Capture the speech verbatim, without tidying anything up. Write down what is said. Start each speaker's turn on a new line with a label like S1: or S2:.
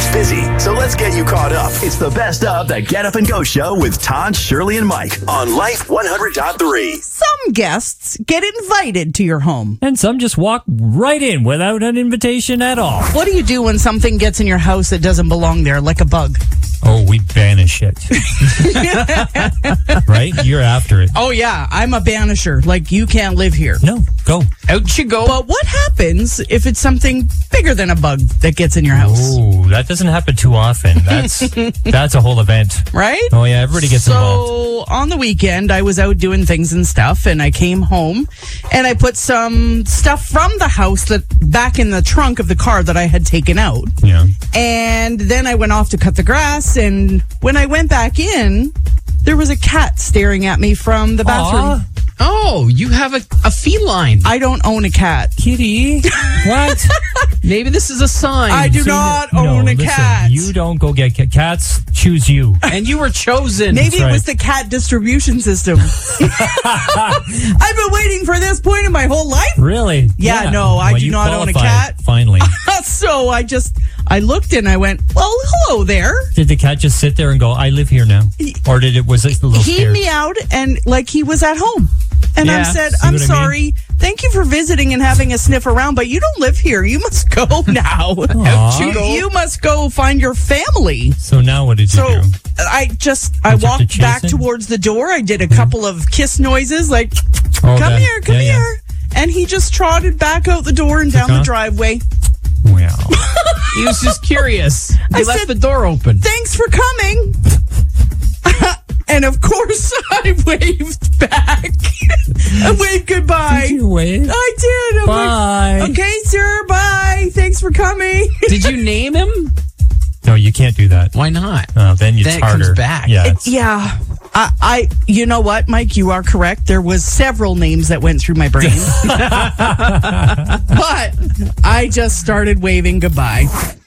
S1: busy, so let's get you caught up. It's the best of the Get Up and Go show with Todd, Shirley, and Mike on Life one hundred point three.
S2: Some guests get invited to your home.
S3: And some just walk right in without an invitation at all.
S2: What do you do when something gets in your house that doesn't belong there, like a bug?
S3: Oh, we banish it. Right? You're after it.
S2: Oh, yeah. I'm a banisher. Like, you can't live here.
S3: No, go.
S4: Out you go.
S2: But what happens if it's something bigger than a bug that gets in your house?
S3: Oh, that doesn't happen too often. That's that's a whole event.
S2: Right?
S3: Oh, yeah, everybody gets
S2: so,
S3: involved.
S2: So, on the weekend, I was out doing things and stuff, and I came home, and I put some stuff from the house that back in the trunk of the car that I had taken out.
S3: Yeah.
S2: And then I went off to cut the grass, and when I went back in, there was a cat staring at me from the bathroom.
S3: Aw.
S4: Oh, you have a, a feline.
S2: I don't own a cat.
S3: Kitty. What?
S4: Maybe this is a sign.
S2: I do
S3: So
S2: not
S3: you-
S2: own
S3: no,
S2: a
S3: listen,
S2: cat.
S3: You don't go get cat. Cats choose you.
S4: And you were chosen.
S2: Maybe
S3: That's
S2: it was
S3: right.
S2: the cat distribution system. I've been waiting for this point in my whole life.
S3: Really?
S2: Yeah, no, I do
S3: you
S2: not own a
S3: qualify,
S2: cat.
S3: Finally.
S2: So I just, I looked and I went, well, hello there.
S3: Did the cat just sit there and go, I live here now? Or did it, was it a little
S2: He
S3: scared?
S2: meowed and like he was at home. And I
S4: Yeah,
S2: said,
S3: see
S2: I'm
S3: what I
S2: sorry. Thank you for visiting and having a sniff around, but you don't live here. You must go now.
S3: Aw.
S2: you, you must go find your family.
S3: So now what did you
S2: So
S3: do?
S2: I just, I
S3: Did you have to
S2: walked
S3: chase
S2: back
S3: him?
S2: towards the door. I did a couple of kiss noises like,
S3: Oh,
S2: come
S3: that-
S2: here, come
S3: yeah, yeah.
S2: here. And he just trotted back out the door and down
S3: Took
S2: the
S3: off?
S2: driveway.
S3: Well,
S4: He was just curious. He
S2: I
S4: left
S2: said-
S4: the door open.
S2: Thanks for coming. And of course, I waved back. I waved goodbye.
S3: did you wave?
S2: I did. I'm
S3: Bye.
S2: like, okay, sir. Bye. Thanks for coming.
S4: Did you name him?
S3: No, you can't do that.
S4: Why not?
S3: Uh, then it's
S4: Then it
S3: harder.
S4: comes back.
S3: Yeah. it's-
S2: Yeah. I, I, you know what, Mike? You are correct. There was several names that went through my brain, but I just started waving goodbye.